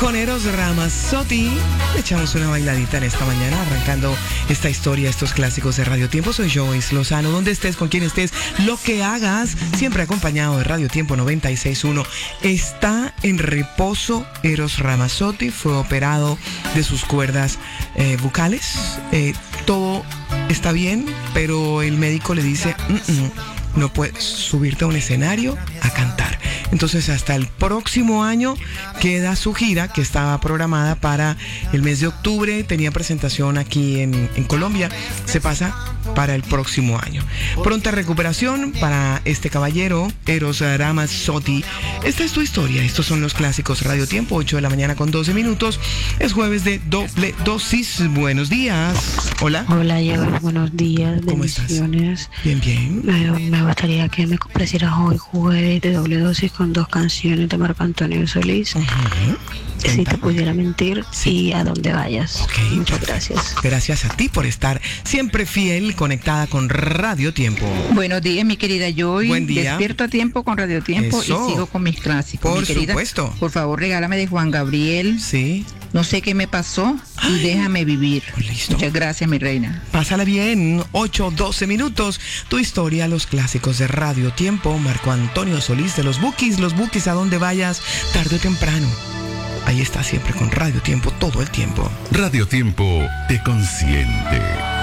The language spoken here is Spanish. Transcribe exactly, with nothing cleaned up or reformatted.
Con Eros Ramazzotti echamos una bailadita en esta mañana, arrancando esta historia, estos clásicos de Radio Tiempo. Soy Joyce Lozano, donde estés, con quien estés, lo que hagas, siempre acompañado de Radio Tiempo noventa y seis punto uno. Está en reposo Eros Ramazzotti, fue operado de sus cuerdas eh, vocales. Eh, todo está bien, pero el médico le dice, mm-mm, no puedes subirte a un escenario a cantar. Entonces hasta el próximo año queda su gira, que estaba programada para el mes de octubre. Tenía presentación aquí en, en Colombia. Se pasa para el próximo año. Pronta recuperación para este caballero, Eros Ramazzotti. Esta es tu historia. Estos son los clásicos Radio Tiempo, ocho de la mañana con doce minutos. Es jueves de doble dosis. Buenos días. Hola. Hola, Diego. Buenos días. ¿Cómo bendiciones. estás? Bien, bien. Me, me gustaría que me complacieras hoy jueves de doble dosis con dos canciones de Marco Antonio Solís. Uh-huh. Si te pudiera mentir, sí. Y a donde vayas. Okay, muchas perfecto. gracias. Gracias a ti por estar siempre fiel, conectada con Radio Tiempo. Buenos días, mi querida Joy. Buen día. Despierto a tiempo con Radio Tiempo. Eso. Y sigo con mis clásicos. Por mi querida, supuesto. Por favor, regálame de Juan Gabriel. Sí. No sé qué me pasó y Ay. déjame vivir. Listo. Muchas gracias, mi reina. Pásala bien, ocho, doce minutos. Tu historia, los clásicos de Radio Tiempo. Marco Antonio Solís de los Bukis. Los Bukis, a donde vayas, tarde o temprano. Ahí está siempre con Radio Tiempo, todo el tiempo. Radio Tiempo te consiente.